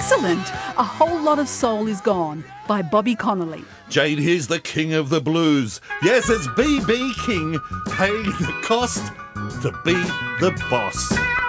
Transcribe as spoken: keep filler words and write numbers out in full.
Excellent. A Whole Lot of Soul Is Gone by Bobby Connolly. Jade, here's the king of the blues. Yes, it's B B King paying the cost to be the boss.